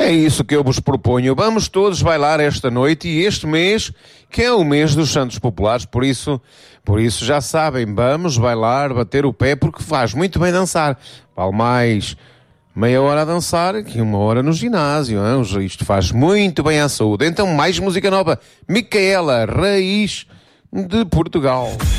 É isso que eu vos proponho. Vamos todos bailar esta noite e este mês, que é o mês dos Santos Populares, por isso já sabem, vamos bailar, bater o pé, porque faz muito bem dançar. Vale mais meia hora a dançar que uma hora no ginásio, hein? Isto faz muito bem à saúde. Então, mais música nova. Micaela, Raiz de Portugal.